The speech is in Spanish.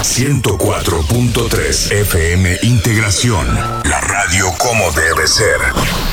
104.3 FM Integración, la radio como debe ser.